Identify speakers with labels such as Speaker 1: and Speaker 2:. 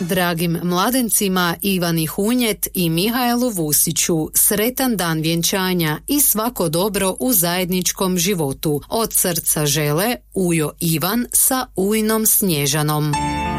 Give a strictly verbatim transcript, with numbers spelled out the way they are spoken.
Speaker 1: Dragim mladencima Ivani Hunjet i Mihajlu Vusiću sretan dan vjenčanja i svako dobro u zajedničkom životu. Od srca žele Ujo Ivan sa ujnom Snježanom.